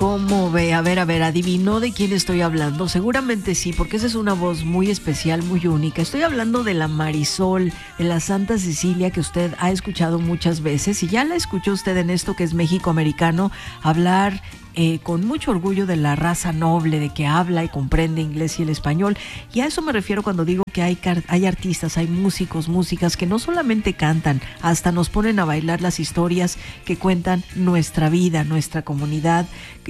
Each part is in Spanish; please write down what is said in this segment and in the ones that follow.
¿Cómo ve? A ver, ¿adivinó de quién estoy hablando? Seguramente sí, porque esa es una voz muy especial, muy única. Estoy hablando de la Marisol, de la Santa Cecilia, que usted ha escuchado muchas veces, y ya la escuchó usted en esto que es México Americano, hablar con mucho orgullo de la raza noble, de que habla y comprende inglés y el español. Y a eso me refiero cuando digo que hay artistas, hay músicos, músicas que no solamente cantan, hasta nos ponen a bailar las historias que cuentan nuestra vida, nuestra comunidad,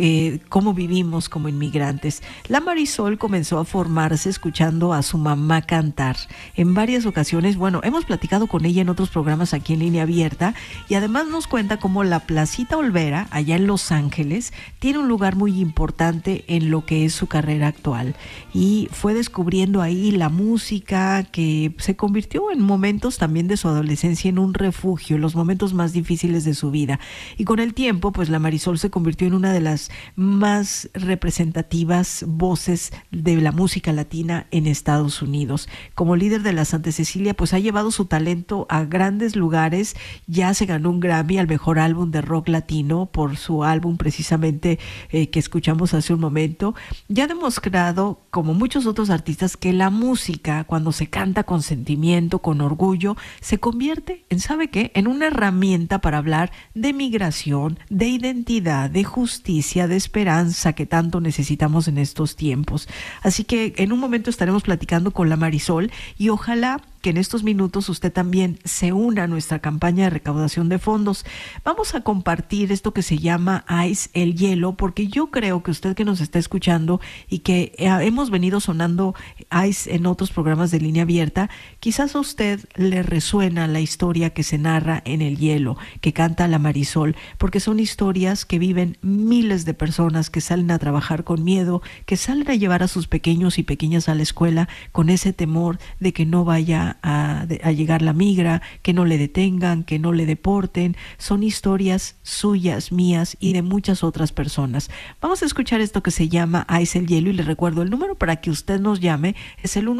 cómo vivimos como inmigrantes. La Marisol comenzó a formarse escuchando a su mamá cantar. En varias ocasiones, bueno, hemos platicado con ella en otros programas aquí en Línea Abierta, y además nos cuenta cómo la Placita Olvera, allá en Los Ángeles, tiene un lugar muy importante en lo que es su carrera actual, y fue descubriendo ahí la música que se convirtió en momentos también de su adolescencia en un refugio, los momentos más difíciles de su vida, y con el tiempo pues la Marisol se convirtió en una de las más representativas voces de la música latina en Estados Unidos. Como líder de la Santa Cecilia pues ha llevado su talento a grandes lugares, ya se ganó un Grammy al mejor álbum de rock latino por su álbum precisamente que escuchamos hace un momento. Ya ha demostrado, como muchos otros artistas, que la música, cuando se canta con sentimiento, con orgullo, se convierte en, ¿sabe qué?, en una herramienta para hablar de migración, de identidad, de justicia, de esperanza que tanto necesitamos en estos tiempos. Así que en un momento estaremos platicando con la Marisol, y ojalá que en estos minutos usted también se una a nuestra campaña de recaudación de fondos. Vamos a compartir esto que se llama Ice, el hielo, porque yo creo que usted que nos está escuchando y que hemos venido sonando Ice en otros programas de Línea Abierta, quizás a usted le resuena la historia que se narra en El hielo, que canta la Marisol, porque son historias que viven miles de personas que salen a trabajar con miedo, que salen a llevar a sus pequeños y pequeñas a la escuela con ese temor de que no vaya a llegar la migra, que no le detengan, que no le deporten. Son historias suyas, mías y de muchas otras personas. Vamos a escuchar esto que se llama Ice, el hielo, y le recuerdo el número para que usted nos llame, es el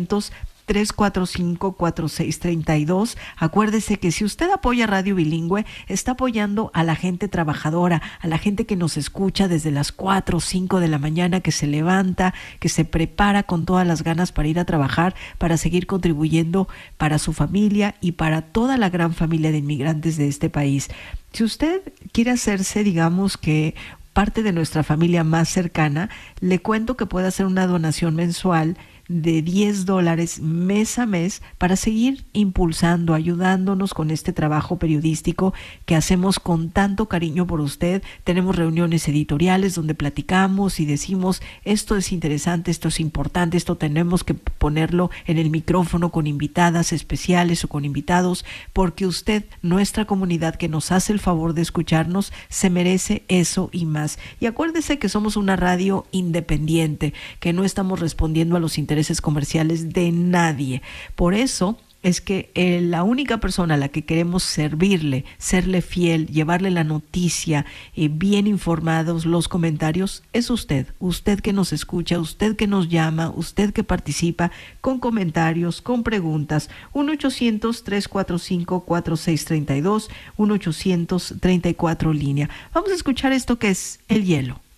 1-800-345-4632. Acuérdese que si usted apoya Radio Bilingüe, está apoyando a la gente trabajadora, a la gente que nos escucha desde las 4 o 5 de la mañana, que se levanta, que se prepara con todas las ganas para ir a trabajar, para seguir contribuyendo para su familia y para toda la gran familia de inmigrantes de este país. Si usted quiere hacerse, digamos que parte de nuestra familia más cercana, le cuento que puede hacer una donación mensual de $10 mes a mes para seguir impulsando, ayudándonos con este trabajo periodístico que hacemos con tanto cariño por usted. Tenemos reuniones editoriales donde platicamos y decimos, esto es interesante, esto es importante, esto tenemos que ponerlo en el micrófono con invitadas especiales o con invitados, porque usted, nuestra comunidad que nos hace el favor de escucharnos, se merece eso y más. Y acuérdese que somos una radio independiente, que no estamos respondiendo a los intereses comerciales de nadie. Por eso es que la única persona a la que queremos servirle, serle fiel, llevarle la noticia, bien informados los comentarios, es usted. Usted que nos escucha, usted que nos llama, usted que participa con comentarios, con preguntas. 1-800-345-4632, 1-800-34 línea. Vamos a escuchar esto que es El hielo.